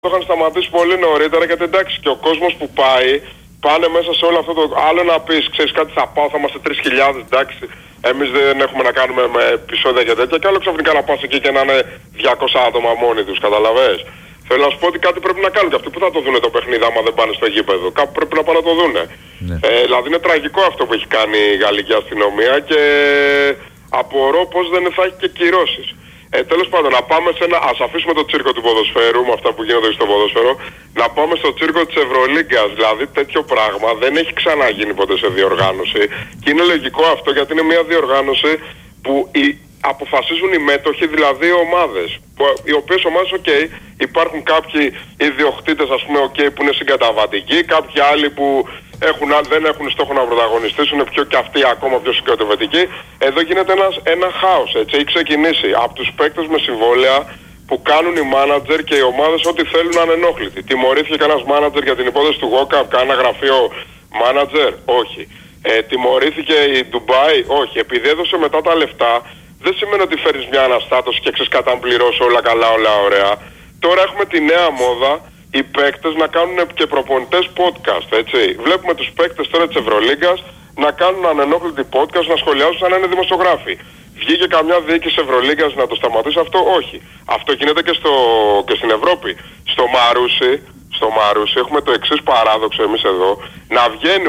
Το είχαν σταματήσει πολύ νωρίτερα γιατί εντάξει και ο κόσμος που πάει πάνε μέσα σε όλο αυτό το άλλο να πεις, ξέρεις κάτι θα πάω, θα είμαστε 3.000, εντάξει, εμείς δεν έχουμε να κάνουμε με επεισόδια και τέτοια και άλλο ξαφνικά να πας εκεί και να είναι 200 άτομα μόνοι τους, καταλαβες. Θέλω να σου πω ότι κάτι πρέπει να κάνουν και αυτοί που θα το δούνε το παιχνίδι άμα δεν πάνε στο γήπεδο, κάπου πρέπει να πάνε να το δούνε. Ναι. Δηλαδή είναι τραγικό αυτό που έχει κάνει η γαλλική αστυνομία και απορώ πως δεν θα έχει και κυρώσεις. Τέλος πάντων, να πάμε σε ένα. Ας αφήσουμε το τσίρκο του ποδοσφαίρου με αυτά που γίνονται στο ποδόσφαιρο. Να πάμε στο τσίρκο της Ευρωλίγκας. Δηλαδή, τέτοιο πράγμα δεν έχει ξαναγίνει ποτέ σε διοργάνωση. Και είναι λογικό αυτό γιατί είναι μια διοργάνωση που αποφασίζουν οι μέτοχοι, δηλαδή οι ομάδες. Οι οποίες ομάδες, υπάρχουν κάποιοι ιδιοκτήτες, ας πούμε, που είναι συγκαταβατικοί, κάποιοι άλλοι που δεν έχουν στόχο να πρωταγωνιστήσουν, και αυτοί ακόμα πιο συγκαταβατικοί. Εδώ γίνεται ένα χάος, έτσι. Έχει ξεκινήσει από τους παίκτες με συμβόλαια που κάνουν οι μάνατζερ και οι ομάδες ό,τι θέλουν ανενόχλητοι. Τιμωρήθηκε κανένας μάνατζερ για την υπόθεση του Γόκαπ, κάνα γραφείο μάνατζερ? Όχι. Τιμωρήθηκε η Ντουμπάι? Όχι. Επειδή έδωσε μετά τα λεφτά, δεν σημαίνει ότι φέρνεις μια αναστάτωση και ξέρεις κατά πληρώσω όλα καλά, όλα ωραία. Τώρα έχουμε τη νέα μόδα οι παίκτες να κάνουν και προπονητές podcast, έτσι. Βλέπουμε τους παίκτες τώρα της Ευρωλίγκας να κάνουν ανενόχλητη podcast, να σχολιάζουν σαν να είναι δημοσιογράφοι. Βγήκε καμιά διοίκηση Ευρωλίγκας να το σταματήσει αυτό? Όχι. Αυτό γίνεται και στην Ευρώπη. Στο Μαρούσι έχουμε το εξής παράδοξο εμείς εδώ, να βγαίνει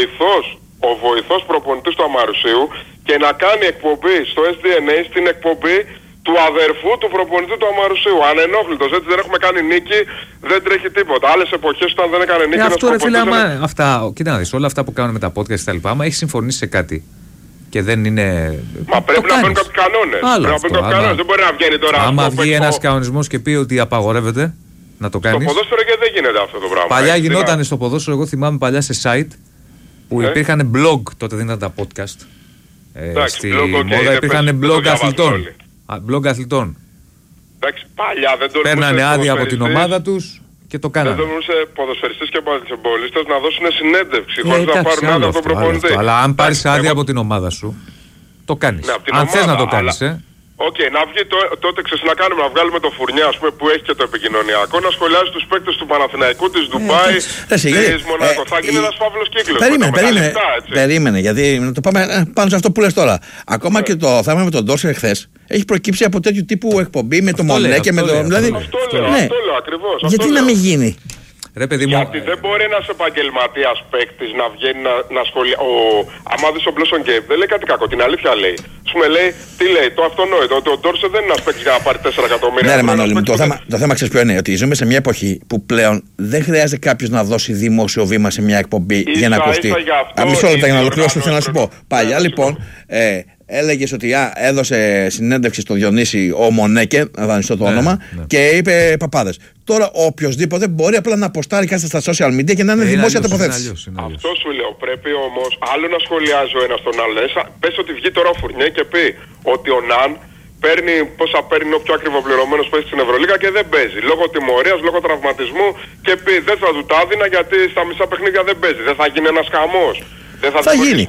ο βοηθός προπονητής του Αμαρουσίου και να κάνει εκπομπή στο SDNA, στην εκπομπή του αδερφού του προπονητή του Αμαρουσίου. Ανενόχλητος, έτσι, δεν έχουμε κάνει νίκη, δεν τρέχει τίποτα. Άλλες εποχές όταν δεν έκανε νίκη. Αυτό ρε φίλε, κοίτα να δεις, όλα αυτά που κάνουν με τα podcast και τα λοιπά, άμα έχει συμφωνήσει σε κάτι και δεν είναι. Μα πρέπει να μπαίνουν κάποιοι κανόνες. Δεν μπορεί να βγαίνει τώρα. Άμα βγει ένας κανονισμός και πει ότι απαγορεύεται να το κάνεις. Στο ποδόσφαιρο και δεν γίνεται αυτό το πράγμα. Παλιά γινόταν στο ποδόσφαιρο, εγώ θυμάμαι παλιά σε site που υπήρχαν blog, τότε δεν ήταν τα podcast. Στη μόδα υπήρχαν blog αθλητών. Blog αθλητών. Εντάξει, παλιά δεν τολμούσε. Παίρνανε άδεια από την ομάδα τους και το κάνανε. Δεν τολμούσε ποδοσφαιριστές και μπασκετμπολίστες να δώσουν συνέντευξη χωρίς να πάρουν άδεια από τον προπονητή. Αλλά αν πάρεις άδεια από την ομάδα σου, το κάνεις. Αν θες να το κάνεις, να βγει τότε να κάνουμε, να βγάλουμε το Φουρνιά, ας πούμε, που έχει και το επικοινωνιακό, να σχολιάζει τους παίκτες του Παναθηναϊκού, της Ντουμπάι, της Μονακό. Θα γίνει ένας φαύλος κύκλος. Περίμενε, γιατί να το πάμε πάνω σε αυτό που λες τώρα. Ακόμα και το θέμα με τον Ντόρσερ χθες έχει προκύψει από τέτοιου τύπου εκπομπή με το Μονέ και με το. Αυτό λέω ακριβώς. Γιατί να μην γίνει? Ρε παιδί μου, γιατί δεν μπορεί ένας επαγγελματίας παίκτης να βγαίνει να σχολιάζει. Άμα δεις ο Blossom Game δεν λέει κάτι κακό, την αλήθεια λέει. Ας πούμε λέει, τι λέει, το αυτονόητο, ότι ο Ντόρσε δεν είναι ένας παίκτης για να πάρει 4 εκατομμύρια. Ναι ρε Μανώλη μου, το θέμα ξέρεις ποιο είναι, ότι ζούμε σε μια εποχή που πλέον δεν χρειάζεται κάποιος να δώσει δημόσιο βήμα σε μια εκπομπή για να ακουστεί. Μισό λεπτό για να ολοκληρώσω, θέλω να σου πω. Παλιά λοιπόν έλεγες ότι έδωσε συνέντευξη στο Διονύση ο Μονέκε, να δανειστώ το όνομα, και είπε παπάδες. Τώρα οποιοσδήποτε μπορεί απλά να αποστάρει κάτι στα social media και να είναι δημόσια τοποθέτηση. Αυτό σου λέω. Πρέπει όμως άλλο να σχολιάζει ο ένας τον άλλον. Πες ότι βγει τώρα ο Φουρνιέ και πει ότι ο Ναν παίρνει πόσα παίρνει ο πιο ακριβοπληρωμένος παίκτης στην Ευρωλίγα και δεν παίζει. Λόγω τιμωρίας, λόγω τραυματισμού και πει δεν θα του τα έδινα γιατί στα μισά παιχνίδια δεν παίζει. Δεν θα γίνει ένας χαμός. Θα γίνει.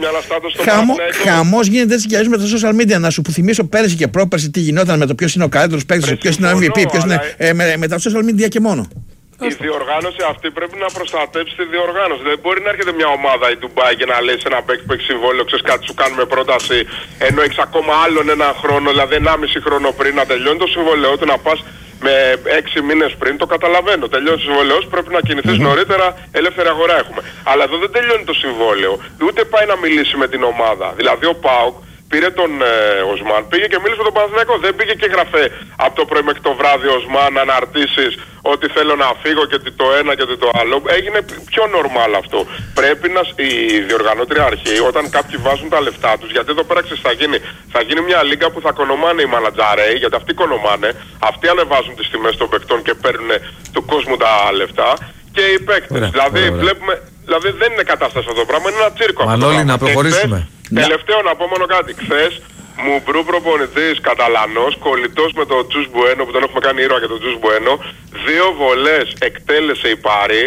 Χαμός γίνεται έτσι κι αλλιώς με τα social media. Να σου που θυμίσω πέρυσι και πρόπερσι τι γινόταν με το ποιος είναι ο καλύτερος παίκτης, ποιος είναι ο MVP, ποιος είναι. Με τα social media και μόνο. Η διοργάνωση αυτή πρέπει να προστατέψει τη διοργάνωση. Δεν μπορεί να έρχεται μια ομάδα η Ντουμπάι και να λέει σε ένα παίκτη που έχει συμβόλαιο, ξέρεις κάτι, σου κάνουμε πρόταση, ενώ έχεις ακόμα άλλον ένα χρόνο, δηλαδή 1,5 χρόνο πριν να τελειώνει το συμβόλαιο του, να πας με 6 μήνες πριν, το καταλαβαίνω. Τελειώνει το συμβόλαιο, πρέπει να κινηθείς νωρίτερα, ελεύθερη αγορά έχουμε. Αλλά εδώ δεν τελειώνει το συμβόλαιο, ούτε πάει να μιλήσει με την ομάδα. Δηλαδή ο ΠΑΟΚ πήρε τον Οσμάν, πήγε και μίλησε με τον Παναθηναϊκό. Δεν πήγε και γραφέ από το πρωί μέχρι το βράδυ ο Οσμάν αναρτήσεις ότι θέλω να φύγω και το ένα και το άλλο. Έγινε πιο normal αυτό. Πρέπει η διοργανώτρια αρχή, όταν κάποιοι βάζουν τα λεφτά τους, γιατί εδώ πέρα θα γίνει μια λίγα που θα κονομάνε οι μανατζάρεοι, γιατί αυτοί κονομάνε, αυτοί ανεβάζουν τις τιμές των παικτών και παίρνουν του κόσμου τα λεφτά και οι παίκτες. Δηλαδή δεν είναι κατάσταση αυτό το πράγμα, είναι ένα τσίρκο. Μανώλη, να προχωρήσουμε. Τελευταίο να πω μόνο κάτι. Χθες Μουμπρού προπονητής Καταλανός, κολλητός με τον Τζους Μπουένο, που τον έχουμε κάνει ήρωα για τον Τζους Μπουένο, 2 βολές εκτέλεσε η Πάρη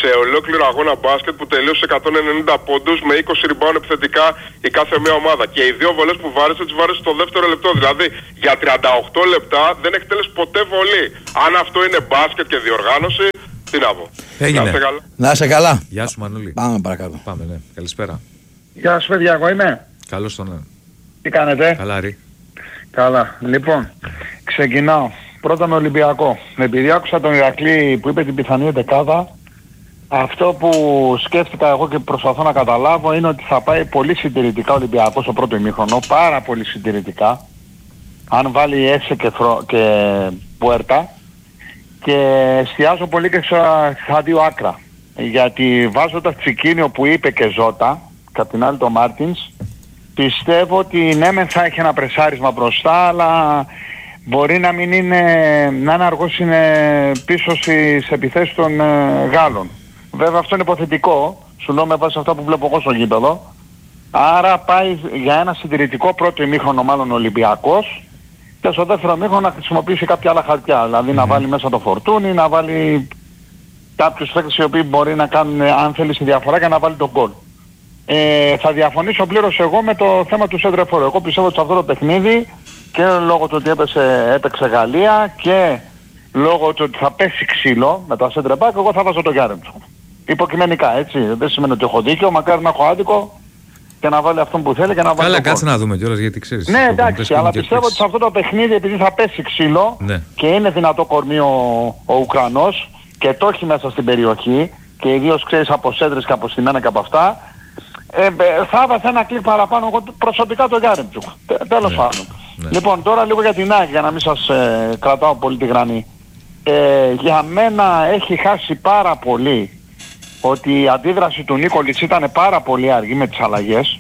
σε ολόκληρο αγώνα μπάσκετ που τελείωσε 190 πόντους με 20 rebound επιθετικά η κάθε μία ομάδα. Και οι δύο βολές που βάρεσε τις βάρεσε στο δεύτερο λεπτό. Δηλαδή για 38 λεπτά δεν εκτέλεσε ποτέ βολή. Αν αυτό είναι μπάσκετ και διοργάνωση, τι να πω. Να είσαι καλά. Γεια σου Μανούλη. Πάμε παρακάτω. Πάμε, ναι. Καλησπέρα. Γεια σου παιδιά, εγώ είμαι. Καλώς τον. Τι κάνετε? Καλά Ρη. Καλά. Λοιπόν, ξεκινάω. Πρώτα με Ολυμπιακό. Επειδή άκουσα τον Ηρακλή που είπε την πιθανή δεκάδα, αυτό που σκέφτηκα εγώ και προσπαθώ να καταλάβω είναι ότι θα πάει πολύ συντηρητικά ο Ολυμπιακός στο πρώτο ημίχρονο, πάρα πολύ συντηρητικά. Αν βάλει Έσε και Πουέρτα, και εστιάζω πολύ και στα δύο άκρα. Γιατί βάζοντας Τσικίνιο που είπε και Ζώτα, και απ' την άλλη το Μάρτινς, πιστεύω ότι ναι μεν θα έχει ένα πρεσάρισμα μπροστά, αλλά μπορεί να μην είναι, να είναι αργός είναι πίσω στις επιθέσεις των Γάλλων. Βέβαια αυτό είναι υποθετικό, σου λέω με βάση αυτά που βλέπω εγώ στο γήπεδο. Άρα πάει για ένα συντηρητικό πρώτο ημίχρονο μάλλον Ολυμπιακός, και στο δεύτερο ημίχρονο να χρησιμοποιήσει κάποια άλλα χαρτιά. Δηλαδή να βάλει μέσα το Φορτούνι, να βάλει κάποιους παίκτες οι οποίοι μπορεί να κάνουν αν θέλει τη διαφορά και να βάλει τον γκολ. Θα διαφωνήσω πλήρως εγώ με το θέμα του Σέντρεφορ. Εγώ πιστεύω ότι σε αυτό το παιχνίδι, και λόγω του ότι έπαιξε Γαλλία και λόγω του ότι θα πέσει ξύλο με τα Σέντρεμπακ, εγώ θα βάζω το Γιάρεμτσο. Υποκειμενικά, έτσι. Δεν σημαίνει ότι έχω δίκιο, μακάρι να έχω άδικο και να βάλει αυτόν που θέλει και να βάλει. Καλά, κάτσε να δούμε κιόλας γιατί ξέρεις. Ναι, εντάξει, αλλά πιστεύω ότι σε αυτό το παιχνίδι, επειδή θα πέσει ξύλο, ναι, και είναι δυνατό κορμί ο Ουκρανός και το έχει μέσα στην περιοχή, και ιδίως ξέρεις από σέντρες και από στημένα και από αυτά, θα έβαζα ένα κλικ παραπάνω εγώ προσωπικά το Γιάρεμτσουκ. Τέλος πάντων. Ναι. Λοιπόν, τώρα λίγο για την ΑΕΚ, για να μην σας κρατάω πολύ τη γραμμή. Για μένα έχει χάσει πάρα πολύ ότι η αντίδραση του Νίκολιτς ήταν πάρα πολύ αργή με τις αλλαγές.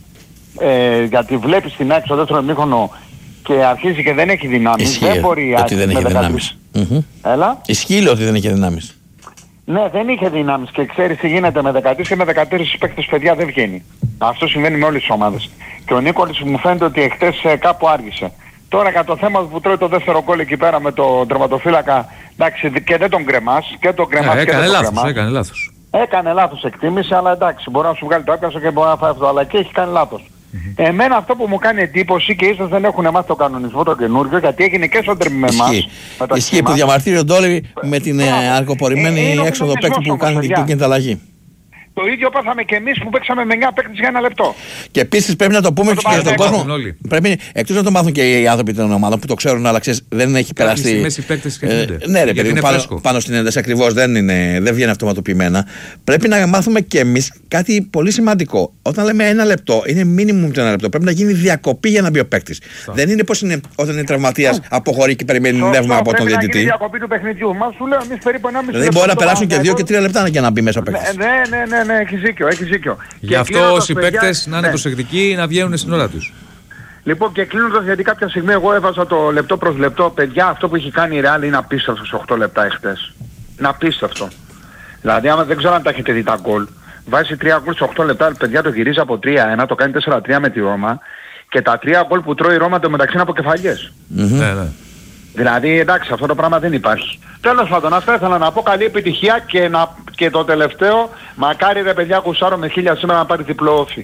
Γιατί βλέπεις την ΑΕΚ στο δεύτερο ημίχρονο και αρχίζει και δεν έχει δυνάμεις. Ισχύει δεν μπορεί ότι δεν έχει δυνάμεις. Έλα. Ισχύει ότι δεν έχει δυνάμεις. Ναι, δεν είχε δυνάμεις και ξέρεις τι γίνεται με 13 και με 14 παίκτες, παιδιά, δεν βγαίνει. Αυτό συμβαίνει με όλες τις ομάδες. Και ο Νίκολης μου φαίνεται ότι εχθές κάπου άργησε. Τώρα για το θέμα που τρώει το δεύτερο γκολ εκεί πέρα με τον τερματοφύλακα, εντάξει, και δεν τον κρεμάς, και τον κρεμάς και δεν τον κρεμάς. Έκανε λάθος. Έκανε λάθος εκτίμηση, αλλά εντάξει, μπορεί να σου βγάλει το άκασο και μπορεί να φάει αυτό, αλλά και έχει κάνει λάθος. Εμένα αυτό που μου κάνει εντύπωση, και ίσως δεν έχουν μάθει το κανονισμό το καινούργιο, γιατί έγινε και στο ντέρμπι με εμάς. Ισχύει που διαμαρτύρει όλοι με την αργοπορημένη έξοδο παίκτη που κάνει την αλλαγή. Το ίδιο πάθαμε και εμείς που παίξαμε με 9 παίκτες για ένα λεπτό. Και επίσης πρέπει να το πούμε και στον κόσμο. Πρέπει εκτός να το μάθουν και οι άνθρωποι των ομάδων που το ξέρουν, αλλά ξέρεις, δεν έχει περάσει. Ναι, ρε παιδί, πάνω στην ένταση ακριβώς δεν βγαίνει αυτοματοποιημένα. Πρέπει να μάθουμε και εμείς κάτι πολύ σημαντικό. Όταν λέμε ένα λεπτό, είναι minimum το ένα λεπτό. Πρέπει να γίνει διακοπή για να μπει ο παίκτης. Δεν είναι πως είναι όταν είναι τραυματίας, αποχωρεί και περιμένει νεύμα από τον διαιτητή. Είναι διακοπή του παιχνιδιού. Μα σου λέω εμείς περίπου 1,5 λεπτό. Δηλαδή μπορεί να περάσουν και 2 και 3 λεπτά για να μπει μέσα ο παίκτης. Ναι, έχεις δίκιο. Γι' αυτό όσοι παίκτες να είναι προσεκτικοί, να βγαίνουν στην ώρα τους. Λοιπόν, και κλείνοντας, γιατί κάποια στιγμή εγώ έβαζα το λεπτό προς λεπτό, παιδιά, αυτό που έχει κάνει η Real είναι απίστευτο σε 8 λεπτά εχθές. Είναι απίστευτο. Δηλαδή, άμα δεν ξέρω αν τα έχετε δει τα γκολ, βάζει 3 γκολ σε 8 λεπτά, παιδιά, το γυρίζει από 3-1, το κάνει 4-3 με τη Ρώμα, και τα 3 γκολ που τρώει η Ρώμα το μεταξύ είναι από κεφαλιές. Ναι. Δηλαδή, εντάξει, αυτό το πράγμα δεν υπάρχει. Τέλος πάντων, αυτό ήθελα να πω, καλή επιτυχία, και το τελευταίο, μακάρι ρε παιδιά κουσάρω με 1000 σήμερα να πάρει διπλό όφι.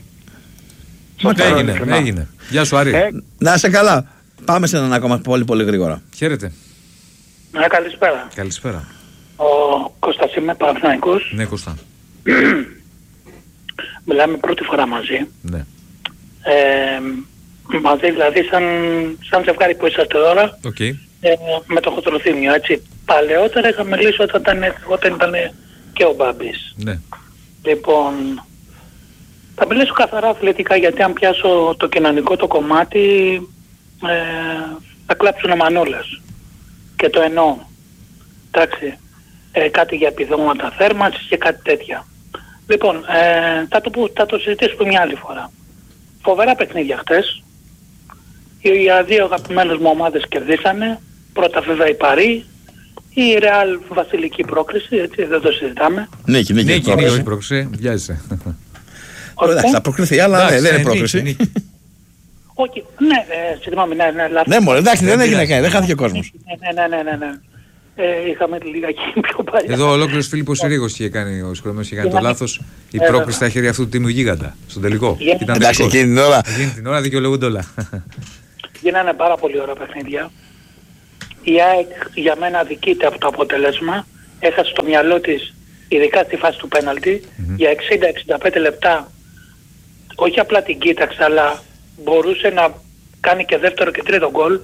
Έγινε. Γεια σου Άρη. Να είσαι καλά. Πάμε σε έναν ακόμα πολύ γρήγορα. Χαίρετε. Ναι, καλησπέρα. Καλησπέρα. Ο Κώστας είμαι, Παναθηναϊκός. Ναι, Κώστα. Μιλάμε πρώτη φορά μαζί. Ναι. Μαζί δηλαδή σαν ζευγάρι που είσαστε τώρα. Okay. Με το Χωτροθύμιο, έτσι. Παλαιότερα είχαμε μιλήσει όταν ήταν και ο Μπάμπης. Ναι. Λοιπόν, θα μιλήσω καθαρά αθλητικά, γιατί αν πιάσω το κοινωνικό το κομμάτι θα κλάψουν μανούλες. Και το εννοώ. Εντάξει, κάτι για επιδόματα θέρμανσης και κάτι τέτοια. Λοιπόν, θα το συζητήσουμε μια άλλη φορά. Φοβερά παιχνίδια χτες. Οι δύο αγαπημένες μου ομάδες κερδίσανε. Πρώτα βέβαια η Παρί, η Ρεάλ βασιλική πρόκριση, έτσι, δεν το συζητάμε. Ναι, η πρόκριση, βιάζεσαι. Εντάξει, θα προκριθεί, αλλά δεν είναι πρόκριση. Όχι, ναι, συγγνώμη, ναι, λάθος. Ναι, μωρέ, εντάξει, δεν έγινε κανένα, δεν χάθηκε ο κόσμος. Ναι. είχαμε τη Λίγα εκείνη πιο παλιά. Εδώ ολόκληρος Φίλιππος Συρίγος είχε κάνει, ο Σκορμός είχε κάνει το λάθος. Η πρόκριση στα χέρια αυτού του τίμιου γίγαντα στον τελικό. Εντάξει, εκείνη την ώρα δικαιολογούνται όλα. Γίνανε πάρα πολύ ωραία παιχνίδια. Η ΑΕΚ για μένα αδικείται από το αποτέλεσμα. Έχασε στο μυαλό της, ειδικά στη φάση του πέναλτι, για 60-65 λεπτά. Όχι απλά την κοίταξε, αλλά μπορούσε να κάνει και δεύτερο και τρίτο γκολ.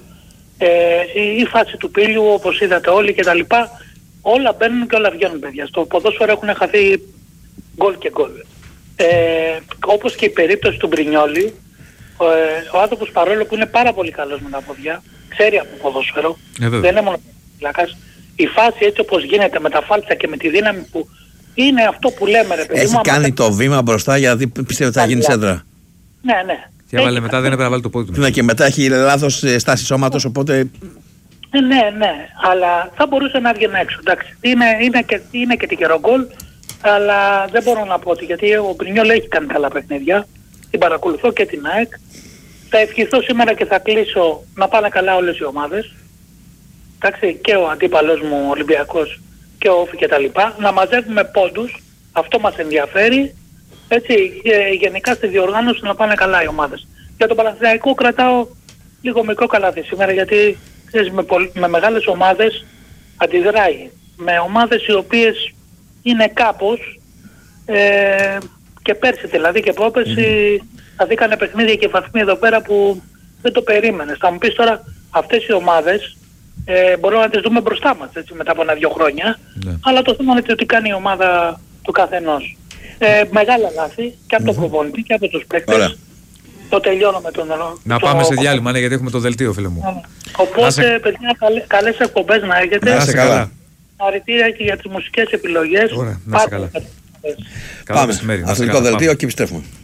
Η φάση του Πήλιου, όπως είδατε όλοι και τα λοιπά, όλα μπαίνουν και όλα βγαίνουν, παιδιά. Στο ποδόσφαιρο έχουν χαθεί γκολ και γκολ. Όπως και η περίπτωση του Μπρινιόλι, ο άνθρωπος παρόλο που είναι πάρα πολύ καλός με τα ποδιά, ξέρει από ποδόσφαιρο, δεν είναι μόνο πλάκας. Η φάση έτσι όπως γίνεται με τα φάλτσα και με τη δύναμη που είναι αυτό που λέμε, ρε παιδί μου. Έχει κάνει το βήμα μπροστά γιατί πιστεύω ότι θα γίνει σέντρα. Ναι, ναι. Και έβαλε μετά, δεν έπρεπε να βάλει το πόδι του. Ναι, και μετά έχει λάθος στάση σώματος, οπότε... Ναι, αλλά θα μπορούσε να βγει έξω, εντάξει. Είναι και τυχερό γκολ, αλλά δεν μπορώ να πω ότι, γιατί ο Μπρινιόλ έχει κάνει καλά παιχνίδια, την παρακολουθώ και την ΑΕΚ. Θα ευχηθώ σήμερα και θα κλείσω να πάνε καλά όλες οι ομάδες. Εντάξει, και ο αντίπαλος μου ο Ολυμπιακός και ο Όφη και τα λοιπά, να μαζεύουμε πόντους, αυτό μας ενδιαφέρει. Έτσι, γενικά στη διοργάνωση να πάνε καλά οι ομάδες. Για τον Παναθηναϊκό κρατάω λίγο μικρό καλάθι σήμερα, γιατί ξέρεις, με μεγάλες ομάδες αντιδράει. Με ομάδες οι οποίες είναι κάπως, και πέρσι δηλαδή και πρόπερσι, θα δίκανε παιχνίδια και βαθμοί εδώ πέρα που δεν το περίμενες. Θα μου πεις τώρα, αυτές οι ομάδες μπορούμε να τις δούμε μπροστά μας, έτσι, μετά από 1-2 χρόνια, αλλά το θέμα είναι ότι κάνει η ομάδα του καθενός. Μεγάλα λάθη και από τον προπονητή και από τους παίκτες. Το τελειώνω με τον νερό. Να πάμε σε διάλειμμα, ναι, γιατί έχουμε το δελτίο, φίλε μου. Οπότε, παιδιά, καλές εκπομπές να έχετε. Να είστε καλά. Συγχαρητήρια και για τις μουσικές επιλογές. Ωραία, να είστε καλά. Πάμε. Αθλητικό δελτίο και επιστρέφουμε.